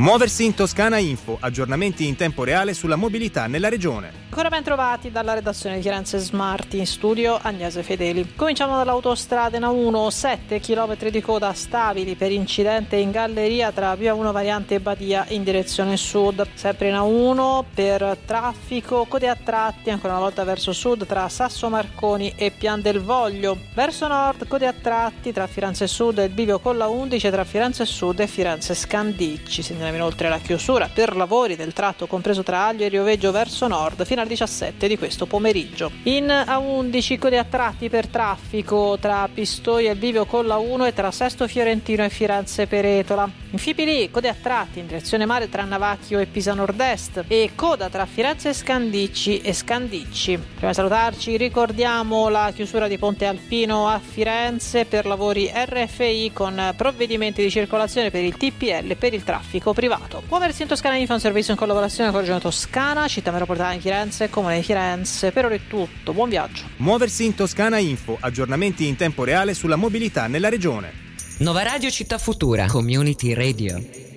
Muoversi in Toscana Info, aggiornamenti in tempo reale sulla mobilità nella regione. Ancora ben trovati dalla redazione di Firenze Smart, in studio Agnese Fedeli. Cominciamo dall'autostrada A1, 7 km di coda stabili per incidente in galleria tra via 1 variante Badia in direzione sud. Sempre in A1 per traffico, code a tratti ancora una volta verso sud tra Sasso Marconi e Pian del Voglio. Verso nord code a tratti tra Firenze Sud e il bivio con la 11 tra Firenze Sud e Firenze Scandicci. Segnaliamo inoltre la chiusura per lavori del tratto compreso tra Aglio e Rioveggio verso nord fino alle 17 di questo pomeriggio. In A11 code a tratti per traffico tra Pistoia e il bivio con la 1 e tra Sesto Fiorentino e Firenze Peretola. In Fipili code a tratti in direzione mare tra Navacchio e Pisa Nord-Est e coda tra Firenze Scandicci e Scandicci. Prima di salutarci ricordiamo la chiusura di Ponte Alpino a Firenze per lavori RFI con provvedimenti di circolazione per il TPL e per il traffico privato. Muoversi in Toscana Info è un servizio in collaborazione con la Regione Toscana, Città Metropolitana di Firenze, Comune di Firenze. Per ora è tutto, buon viaggio. Muoversi in Toscana Info, aggiornamenti in tempo reale sulla mobilità nella regione. Nova Radio Città Futura, Community Radio.